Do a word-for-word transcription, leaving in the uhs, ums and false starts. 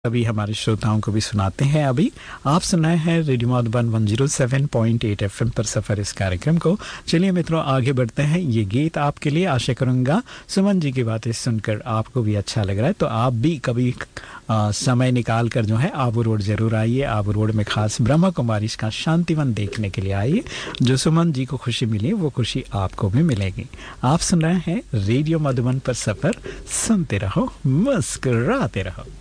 अभी हमारे श्रोताओं को भी सुनाते हैं। अभी आप सुन रहे हैं radio Madhuban one zero seven point eight FM पर सफ़र इस कार्यक्रम को। चलिए मित्रों, आगे बढ़ते हैं। ये गीत आपके लिए, आशा करूँगा सुमन जी की बातें सुनकर आपको भी अच्छा लग रहा है। तो आप भी कभी आ, समय निकाल कर जो है आबू रोड ज़रूर आइए। आबू रोड में खास ब्रह्मा कुमारी का शांतिवन देखने के लिए आइए। जो सुमन जी को खुशी मिली वो खुशी आपको भी मिलेगी। आप सुन रहे हैं रेडियो मधुबन पर सफ़र, सुनते रहो, मुस्कुराते रहो।